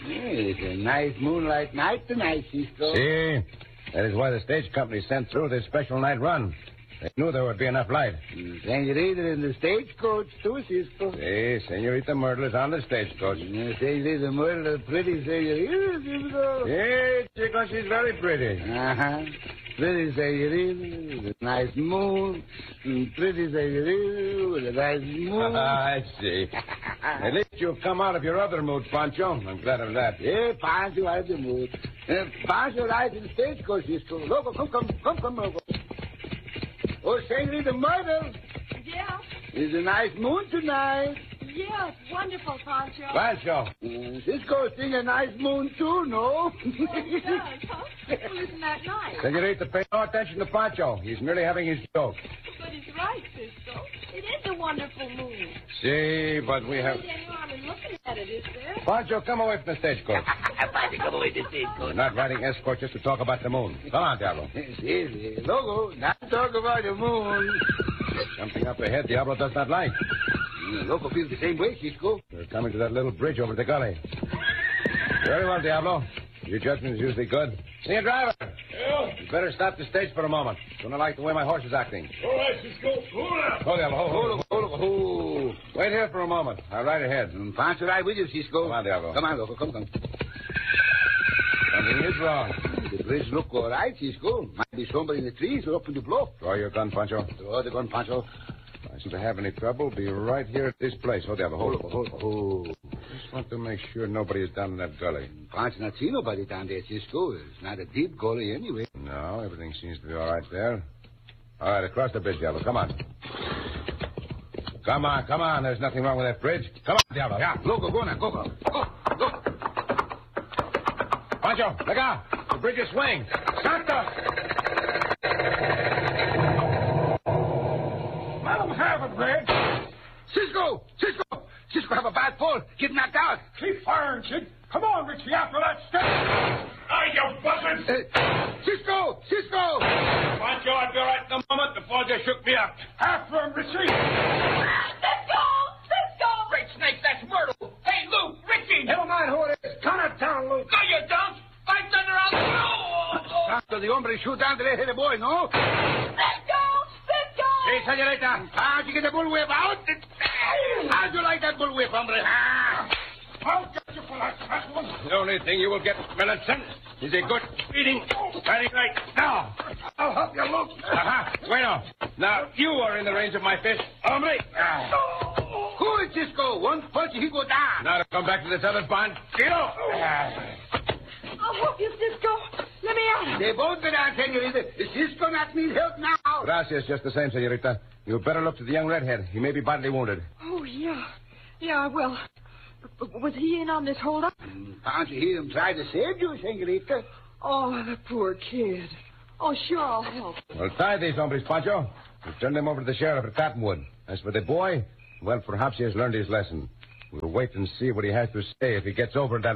It's a nice moonlight night tonight, Cisco. See? That is why the stage company sent through this special night run. They knew there would be enough light. Senorita in the stagecoach, too, Cisco. See, Senorita Myrtle is on the stagecoach. Senorita Myrtle, pretty senorita, Cisco. Yeah, Chico, she's very pretty. Uh-huh. Pretty senorita with a nice moon. Pretty senorita with a nice moon. I see. At least you've come out of your other mood, Pancho. I'm glad of that. Yeah, Pancho out of the mood. Pancho rides in the stagecoach, Cisco. Loco, come, Loco. Oh, Senorita Myrtle. Yeah? It's a nice moon tonight. Yeah, it's wonderful, Pancho. Pancho. Cisco sing a nice moon, too, no? Well, it does, huh? Well, isn't that nice? Senorita, pay no attention to Pancho. He's merely having his joke. But he's right, Cisco. It is a wonderful moon. See, but we have... There's any harm in looking at it, is there? Pancho, come away from the stagecoach. Pancho, come away from the stagecoach. We're not riding escort just to talk about the moon. Come on, Diablo. See, Loco, not talk about the moon. Something up ahead Diablo does not like. Loco feels the same way, Cisco. We're coming to that little bridge over the gully. Very well, Diablo. Your judgment is usually good. See you, driver. Yeah? You better stop the stage for a moment. Don't I like the way my horse is acting. All right, Cisco. Hold on. Hold, Diablo. Hold. Wait here for a moment. I'll ride ahead. Pancho ride with you, Cisco. Come on, Diablo. Come on, Loco. Come. Something is wrong. The bridge look all right, Cisco. Might be somebody in the trees or up in the bluff. Draw your gun, Pancho. Draw the gun, Pancho. If I have any trouble, be right here at this place. Hold, Diablo. Hold. Oh. Just want to make sure nobody is down in that gully. Pancho not see nobody down there, Cisco. It's not a deep gully anyway. No, everything seems to be all right there. All right, across the bridge, Diablo. Come on. Come on. There's nothing wrong with that bridge. Come on, Diablo. Yeah, Loco, go now. Go. Pancho, look out. The bridge is swaying. Santa! I don't have a bridge. Cisco, have a bad pull. Get knocked out. Keep firing, kid. Come on, Richie, after that step. Are you buzzing? Cisco! Pancho, I'll be right in a moment. The fall just shook me up. After him, Richie. Cisco! Great snake, that's Myrtle. Hey, Luke, Richie. Never mind who it is. Turn it down, Luke. No, you don't. Fight thunder out. Santo, the hombre shoot down to the head of the boy, no? Cisco! Hey, senorita, how'd you get the bullwhip out? How'd you like that bullwhip, hombre? I'll get you for that fat one. The only thing you will get, Melanson, is a good beating. Standing right now. I'll help you, Luke. Bueno. Now, you are in the range of my fist. Hombre. Cool it, Cisco. One punch, he go down. Now to come back to this other bond. Get off. I'll help you, Cisco. Let me out. They both go down, senorita. Cisco not need help now. Gracias, just the same, senorita. You better look to the young redhead. He may be badly wounded. Oh, yeah. Yeah, I will. But was he in on this holdup? Can't you hear him try to save you, senorita? Oh, the poor kid. Oh, sure, I'll help. Well, tie these hombres, Pancho. We'll turn them over to the sheriff at Cottonwood. As for the boy, well, perhaps he has learned his lesson. We'll wait and see what he has to say if he gets over that